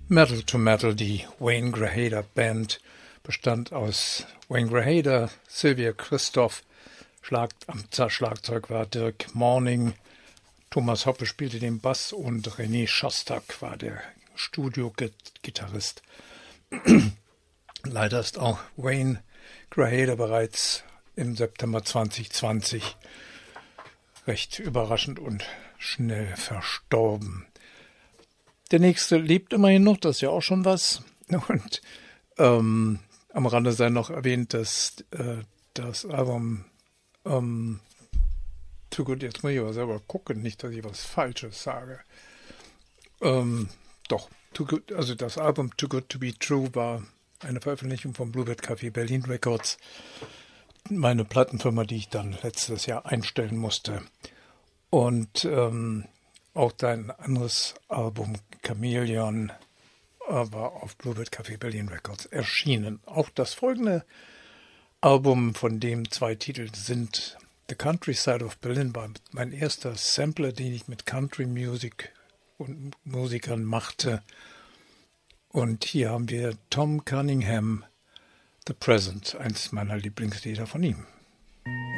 Metal to Metal, die Wayne Grajeda Band, bestand aus Wayne Grajeda, Sylvia Christoph, am Schlagzeug war Dirk Morning, Thomas Hoppe spielte den Bass und René Shostak war der Studio-Gitarrist. Leider ist auch Wayne Grajeda bereits im September 2020 recht überraschend und schnell verstorben. Der nächste lebt immerhin noch, das ist ja auch schon was. Und am Rande sei noch erwähnt, dass das Album Too Good, jetzt muss ich aber selber gucken, nicht, dass ich was Falsches sage. Doch, Too Good, also das Album Too Good to Be True war eine Veröffentlichung von Bluebird Café Berlin Records, meine Plattenfirma, die ich dann letztes Jahr einstellen musste. Und auch dein anderes Album Chameleon war auf Bluebird Café Berlin Records erschienen. Auch das folgende Album, von dem 2 Titel sind The Countryside of Berlin, war mein erster Sampler, den ich mit Country Music und Musikern machte. Und hier haben wir Tom Cunningham, The Present, eines meiner Lieblingslieder von ihm.